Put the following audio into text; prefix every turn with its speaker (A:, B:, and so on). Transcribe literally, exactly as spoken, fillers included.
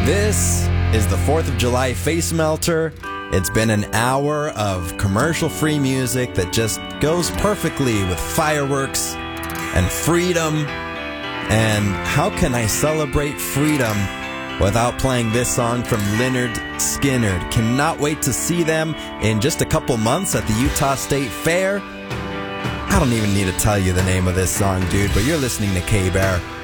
A: This is the fourth of July Face Melter. It's been an hour of commercial-free music that just goes perfectly with fireworks and freedom. And how can I celebrate freedom without playing this song from Lynyrd Skynyrd? Cannot wait to see them in just a couple months at the Utah State Fair. I don't even need to tell you the name of this song, dude, but you're listening to K-Bear